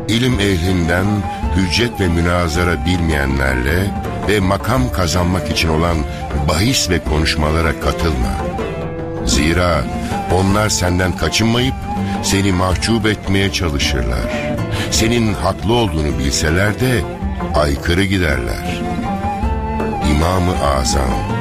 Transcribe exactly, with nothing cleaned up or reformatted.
İlim ehlinden hüccet ve münazara bilmeyenlerle ve makam kazanmak için olan bahis ve konuşmalara katılma. Zira onlar senden kaçınmayıp seni mahcup etmeye çalışırlar. Senin haklı olduğunu bilseler de aykırı giderler. İmam-ı Azam